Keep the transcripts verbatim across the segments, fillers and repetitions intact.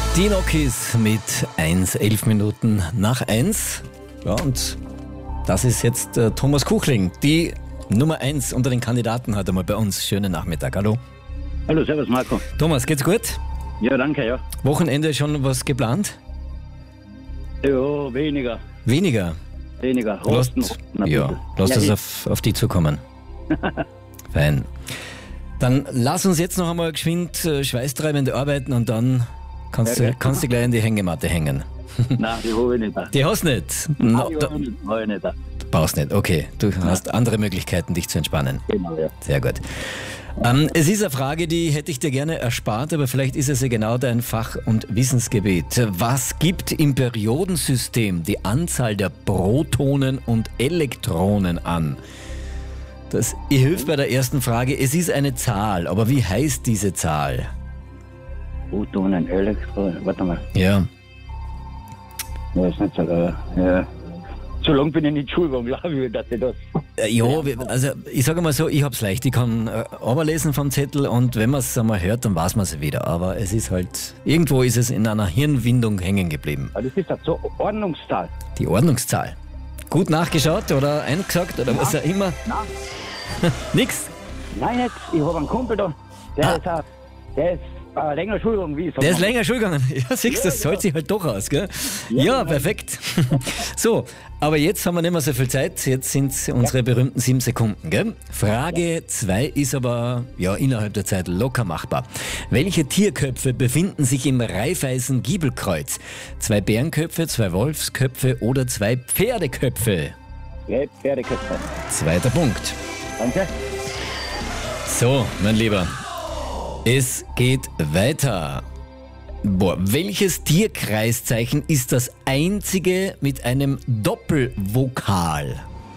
Die Nokis mit eins, elf Minuten nach eins. Ja, und das ist jetzt äh, Thomas Kuchling, die Nummer eins unter den Kandidaten hat einmal bei uns. Schönen Nachmittag, hallo. Hallo, servus Marco. Thomas, geht's gut? Ja, danke, ja. Wochenende schon was geplant? Ja, weniger, Weniger? weniger. Lasst, Rosten, rosten ein ja, bisschen. lass Ja, das ich- auf, auf die zukommen. Fein. Dann lass uns jetzt noch einmal geschwind äh, schweißtreibende arbeiten und dann kannst, Ja, du, okay. kannst du gleich in die Hängematte hängen. Nein, die habe ich nicht da. Die hast du nicht? Nein, No, die da, habe ich nicht, habe ich nicht da. brauchst nicht, okay. Du hast andere Möglichkeiten, dich zu entspannen. Genau, ja. Sehr gut. Ähm, es ist eine Frage, die hätte ich dir gerne erspart, aber vielleicht ist es ja genau dein Fach- und Wissensgebiet. Was gibt im Periodensystem die Anzahl der Protonen und Elektronen an? Das hilft bei der ersten Frage. Es ist eine Zahl, aber wie heißt diese Zahl? Protonen, Elektron, warte mal. Ja, Ja, ist nicht so, äh, ja. So lange bin ich nicht Schulgang, glaube ich, dass ich das... Äh, ja, wir- also ich sage mal so, ich hab's leicht. Ich kann äh, runterlesen vom Zettel und wenn man es einmal hört, dann weiß man es wieder. Aber es ist halt, irgendwo ist es in einer Hirnwindung hängen geblieben. Aber das ist halt so Ordnungszahl. Die Ordnungszahl. Gut nachgeschaut oder eingesagt oder was auch immer? Nein, Nix. nein, nicht. Ich habe einen Kumpel da, der Ah. ist, äh, der ist äh, länger Schulgang wie ich. sag Der ist mal. länger Schule gegangen. Ja, siehst du, das zahlt sich halt doch aus, gell? Ja, Ja, perfekt. So, aber jetzt haben wir nicht mehr so viel Zeit. Jetzt sind unsere berühmten sieben Sekunden, gell? Frage zwei ist aber ja innerhalb der Zeit locker machbar. Welche Tierköpfe befinden sich im Raiffeisen-Giebelkreuz? Zwei Bärenköpfe, zwei Wolfsköpfe oder zwei Pferdeköpfe? Ja, Pferdeköpfe. Zweiter Punkt. Danke. So, mein Lieber, es geht weiter. Boah, welches Tierkreiszeichen ist das einzige mit einem Doppelvokal?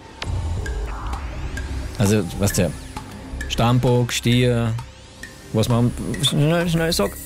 Also, was der Steinbock, Stier, was man schnell, schnell sagt.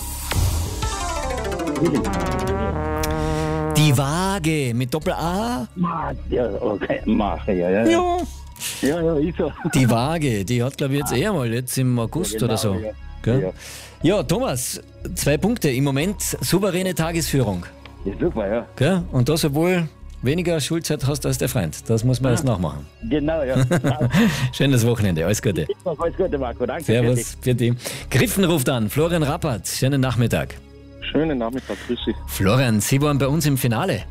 Die Waage mit Doppel-A. Ma, ja, okay, mache, ja, ja. Ja, ja, ja ist so. Die Waage, die hat, glaube ich, jetzt eher mal jetzt im August Ja, genau, oder so. ja. Gell? Ja. Ja, Thomas, zwei Punkte. Im Moment souveräne Tagesführung. Ja, super, ja. Gell? Und das, obwohl weniger Schulzeit hast als der Freund. Das muss man jetzt nachmachen. Genau, ja. Schönes Wochenende, alles Gute. Alles Gute, Marco. Danke. Servus, für die. Griffen ruft an, Florian Rappert. Schönen Nachmittag. Schönen Nachmittag, grüß Sie. Florian, Sie waren bei uns im Finale.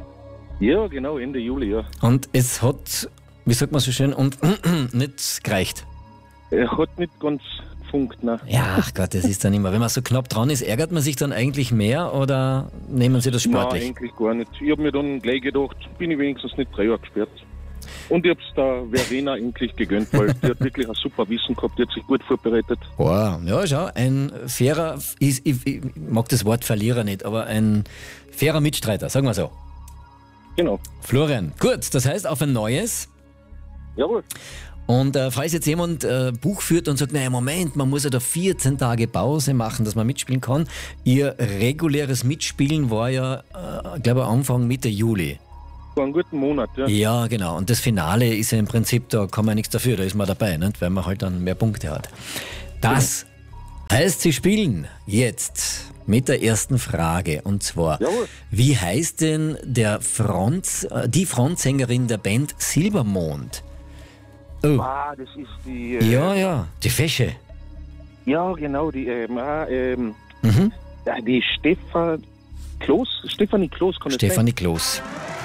Ja, genau, Ende Juli, ja. Und es hat, wie sagt man so schön, und nicht gereicht. Er hat nicht ganz gefunkt, ne? Ja, ach Gott, das ist dann immer, wenn man so knapp dran ist, ärgert man sich dann eigentlich mehr oder nehmen Sie das Nein, sportlich? eigentlich gar nicht. Ich habe mir dann gleich gedacht, bin ich wenigstens nicht drei Jahre gesperrt. Und ich habe es der Verena endlich gegönnt, weil die hat wirklich ein super Wissen gehabt, die hat sich gut vorbereitet. Boah, ja, schau, ein fairer, ich, ich, ich mag das Wort Verlierer nicht, aber ein fairer Mitstreiter, sagen wir so. Genau. Florian, gut, das heißt auf ein neues. Jawohl. Und äh, falls jetzt jemand äh, Buch führt und sagt, naja, Moment, man muss ja da vierzehn Tage Pause machen, dass man mitspielen kann. Ihr reguläres Mitspielen war ja, äh, glaube ich, Anfang Mitte Juli. War einen guten Monat, ja. Ja, genau. Und das Finale ist ja im Prinzip, da kann man nichts dafür, da ist man dabei, nicht? Weil man halt dann mehr Punkte hat. Das heißt, Sie spielen jetzt mit der ersten Frage. Und zwar, Jawohl. wie heißt denn der Front, äh, die Frontsängerin der Band Silbermond? Oh, Ah, das ist die... Äh, ja, ja, die Fesche. Ja, genau, die... Ähm, ah, ähm, Mhm. ja, die Stefan... Kloß? Stefanie Kloß, kann das Stefanie Kloß.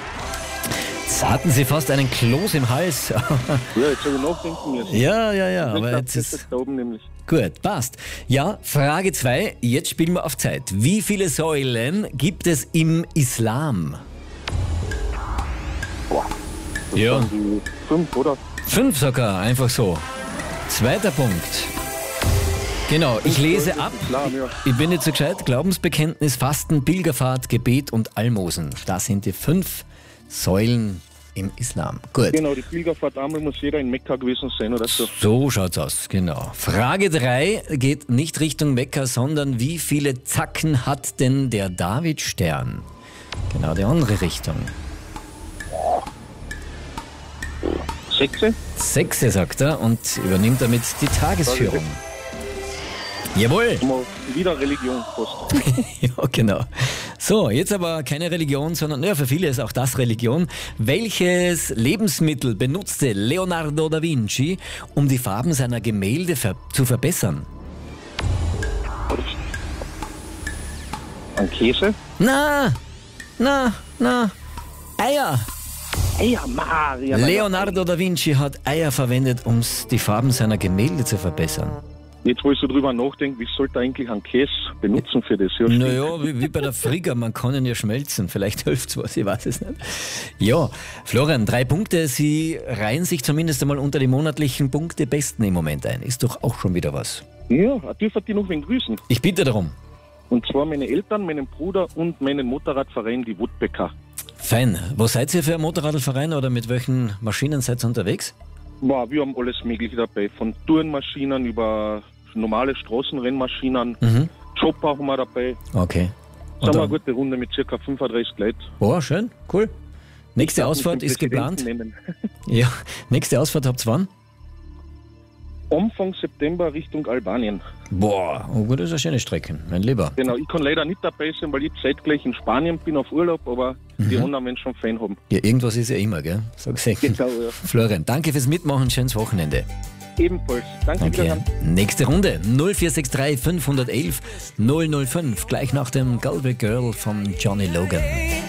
Jetzt hatten Sie fast einen Kloß im Hals. sein? Ja, jetzt habe ich nachdenken müssen. ja, ja, ja, Ich aber glaub, jetzt das ist... da oben nämlich. Gut, passt. Ja, Frage zwei. Jetzt spielen wir auf Zeit. Wie viele Säulen gibt es im Islam? Das Ja. waren die fünf, oder? Fünf sogar, einfach so. Zweiter Punkt. Genau, ich lese ab. Islam, ja. Ich bin nicht so gescheit. Glaubensbekenntnis, Fasten, Pilgerfahrt, Gebet und Almosen. Das sind die fünf Säulen im Islam. Gut. Genau, die Pilgerfahrt einmal muss jeder in Mekka gewesen sein, oder so. So schaut's aus, genau. Frage drei geht nicht Richtung Mekka, sondern wie viele Zacken hat denn der Davidstern? Genau, die andere Richtung. Sechse? Sechse, sagt er, und übernimmt damit die Tagesführung. Jawohl. Mal wieder Religion fast. Ja, genau. So, jetzt aber keine Religion, sondern ja, für viele ist auch das Religion. Welches Lebensmittel benutzte Leonardo da Vinci, um die Farben seiner Gemälde ver- zu verbessern? Ein Käse? Na, na, na, Eier. Ey, Maria. Leonardo da Vinci hat Eier verwendet, um die Farben seiner Gemälde zu verbessern. Jetzt, wo ich so drüber nachdenke, wie sollte er eigentlich einen Käse benutzen für das? Ja, Naja, wie, wie bei der Frigga, man kann ihn ja schmelzen. Vielleicht hilft's was, ich weiß es nicht. Ja, Florian, drei Punkte. Sie reihen sich zumindest einmal unter die monatlichen Punktebesten im Moment ein. Ist doch auch schon wieder was. Ja, dürfen die noch wen grüßen. Ich bitte darum. Und zwar meine Eltern, meinen Bruder und meinen Motorradverein, die Woodbecker. Fein. Wo seid ihr für ein Motorradverein oder mit welchen Maschinen seid ihr unterwegs? Boah, wir haben alles Mögliche dabei. Von Tourenmaschinen über normale Straßenrennmaschinen. Mhm. Chopper haben wir dabei. Okay. Das Und haben wir eine dann, gute Runde mit ca. fünfunddreißig Leuten. oh, schön, cool. Nächste Darf Ausfahrt mich ist den Präsidenten geplant. nennen. Ja, nächste Ausfahrt habt ihr wann? Anfang September Richtung Albanien. Boah, oh gut, das ist eine schöne Strecke, mein Lieber. Genau, ich kann leider nicht dabei sein, weil ich zeitgleich in Spanien bin auf Urlaub, aber die anderen Menschen schon Fan haben. Ja, irgendwas ist ja immer, gell? Sag's ich. Genau, ja. Florian, danke fürs Mitmachen, schönes Wochenende. Ebenfalls. Danke, Okay. wiederhören. Nächste Runde null vier sechs drei fünf eins eins null null fünf, gleich nach dem Galway Girl von Johnny Logan.